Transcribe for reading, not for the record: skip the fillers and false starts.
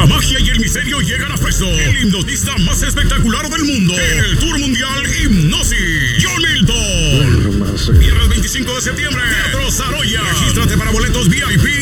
La magia y el misterio llegan a Fresno. El hipnotista más espectacular del mundo. El Tour Mundial Hipnosis. John Milton. Viernes 25 de septiembre. Teatro Saroya. Regístrate para boletos VIP